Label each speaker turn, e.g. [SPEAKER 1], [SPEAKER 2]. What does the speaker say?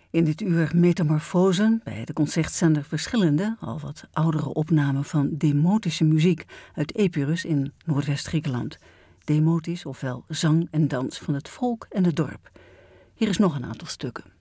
[SPEAKER 1] In dit uur Metamorfosen, bij de concertzender Verschillende, al wat oudere opname van demotische muziek uit Epirus in Noordwest-Griekenland. Demotisch, ofwel zang en dans van het volk en het dorp. Hier is nog een aantal stukken.